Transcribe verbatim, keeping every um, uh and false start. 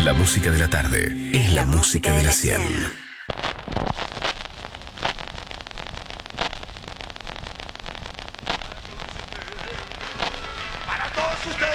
La música de la tarde es la música de la cien. Para todos ustedes.